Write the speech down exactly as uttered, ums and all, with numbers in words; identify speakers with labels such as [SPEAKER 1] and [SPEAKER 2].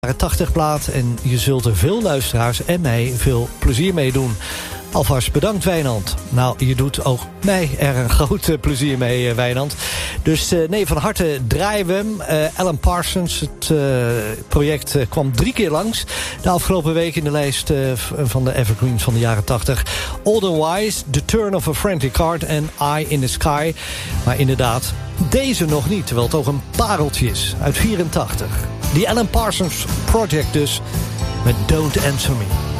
[SPEAKER 1] jaren tachtig plaat en je zult er veel luisteraars en mij veel plezier mee doen. Alvast bedankt, Wijnand. Nou, je doet ook mij er een groot plezier mee, Wijnand. Dus uh, nee, van harte draaien we hem. Uh, Alan Parsons, het uh, project uh, kwam drie keer langs. De afgelopen week in de lijst uh, van de evergreens van de jaren tachtig. All the Wise, The Turn of a Frantic Heart en Eye in the Sky. Maar inderdaad, deze nog niet, terwijl het ook een pareltje is uit vierentachtig. Die Alan Parsons Project dus, met Don't Answer Me.